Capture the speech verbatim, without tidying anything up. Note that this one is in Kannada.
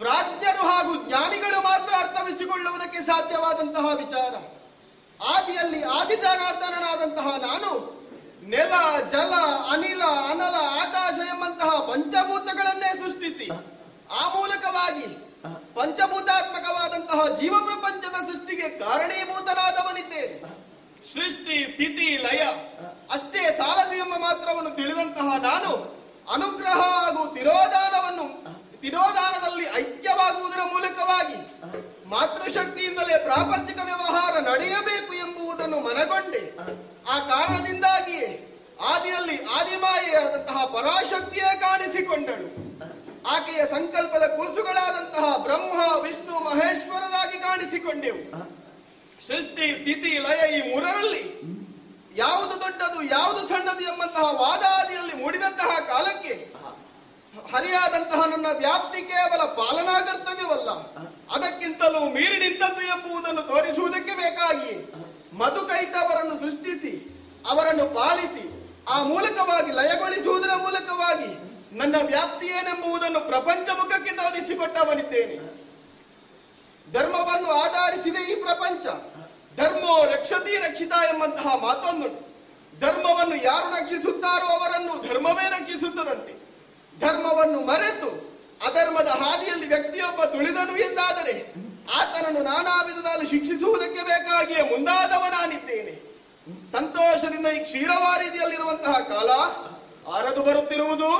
ಪ್ರಾಜ್ಞರು ಹಾಗೂ ಜ್ಞಾನಿಗಳು ಮಾತ್ರ ಅರ್ಥವಿಸಿಕೊಳ್ಳುವುದಕ್ಕೆ ಸಾಧ್ಯವಾದಂತಹ ವಿಚಾರ. ಆದಿಯಲ್ಲಿ ಆದಿಜನಾರ್ದನನಾದಂತಹ ನಾನು ನೆಲ, ಜಲ, ಅನಿಲ, ಅನಲ, ಆಕಾಶ ಎಂಬಂತಹ ಪಂಚಭೂತಗಳನ್ನೇ ಸೃಷ್ಟಿಸಿ ಆ ಮೂಲಕವಾಗಿ ಪಂಚಭೂತಾತ್ಮಕವಾದಂತಹ ಜೀವ ಪ್ರಪಂಚದ ಸೃಷ್ಟಿಗೆ ಕಾರಣೀಭೂತನಾದವನಿದ್ದೇನೆ. ಸೃಷ್ಟಿ, ಸ್ಥಿತಿ, ಲಯ ಅಷ್ಟೇ ಸಾಲದು ಎಂಬ ಮಾತ್ರವನ್ನು ತಿಳಿದಂತಹ ನಾನು ಅನುಗ್ರಹ ಹಾಗೂ ತಿರೋಧಾನವನ್ನು ತಿರೋಧಾನದಲ್ಲಿ ಐಕ್ಯವಾಗುವುದರ ಮೂಲಕವಾಗಿ ಮಾತೃಶಕ್ತಿಯಿಂದಲೇ ಪ್ರಾಪಂಚಿಕ ವ್ಯವಹಾರ ನಡೆಯಬೇಕು ಎಂಬುದನ್ನು ಮನಗೊಂಡೆ. ಆ ಕಾರಣದಿಂದಾಗಿಯೇ ಆದಿಯಲ್ಲಿ ಆದಿಮಾಯೆಯಾದಂತಹ ಪರಾಶಕ್ತಿಯೇ ಕಾಣಿಸಿಕೊಂಡಳು. ಆಕೆಯ ಸಂಕಲ್ಪದ ಕೂಸುಗಳಾದಂತಹ ಬ್ರಹ್ಮ, ವಿಷ್ಣು, ಮಹೇಶ್ವರರಾಗಿ ಕಾಣಿಸಿಕೊಂಡೆವು. ಸೃಷ್ಟಿ, ಸ್ಥಿತಿ, ಲಯ ಈ ಮೂರರಲ್ಲಿ ಯಾವುದು ದೊಡ್ಡದು ಯಾವುದು ಸಣ್ಣದು ಎಂಬಂತಹ ವಾದಾದಿಯಲ್ಲಿ ಮೂಡಿದಂತಹ ಕಾಲಕ್ಕೆ ಹರಿಯಾದಂತಹ ನನ್ನ ವ್ಯಾಪ್ತಿ ಕೇವಲ ಪಾಲನಾ ಕರ್ತವ್ಯವಲ್ಲ, ಅದಕ್ಕಿಂತಲೂ ಮೀರಿ ನಿಂತದ್ದು ಎಂಬುದನ್ನು ತೋರಿಸುವುದಕ್ಕೆ ಬೇಕಾಗಿ ಮಧುಕೈಟವರನ್ನು ಸೃಷ್ಟಿಸಿ ಅವರನ್ನು ಪಾಲಿಸಿ ಆ ಮೂಲಕವಾಗಿ ಲಯಗೊಳಿಸುವುದರ ಮೂಲಕವಾಗಿ ನನ್ನ ವ್ಯಾಪ್ತಿ ಏನೆಂಬುದನ್ನು ಪ್ರಪಂಚ ಮುಖಕ್ಕೆ ತೋರಿಸಿಕೊಟ್ಟವನಿದ್ದೇನೆ. ಧರ್ಮವನ್ನು ಆಧರಿಸಿದೆ ಈ ಪ್ರಪಂಚ. ಧರ್ಮೋ ರಕ್ಷತಿ ರಕ್ಷಿತ ಎಂಬಂತಹ ಮಾತೊಂದುಂಟು. ಧರ್ಮವನ್ನು ಯಾರು ರಕ್ಷಿಸುತ್ತಾರೋ ಅವರನ್ನು ಧರ್ಮವೇ ರಕ್ಷಿಸುತ್ತದಂತೆ. ಧರ್ಮವನ್ನು ಮರೆತು ಅಧರ್ಮದ ಹಾದಿಯಲ್ಲಿ ವ್ಯಕ್ತಿಯೊಬ್ಬ ತುಳಿದನು ಎಂದಾದರೆ ಆತನನ್ನು ನಾನಾ ವಿಧದಲ್ಲಿ ಶಿಕ್ಷಿಸುವುದಕ್ಕೆ ಬೇಕಾಗಿಯೇ ಮುಂದಾದವ ನಾನಿದ್ದೇನೆ. ಸಂತೋಷದಿಂದ ಈ ಕ್ಷೀರವಾರಿದಿಯಲ್ಲಿರುವಂತಹ ಕಾಲ ಆರದು ಬರುತ್ತಿರುವುದು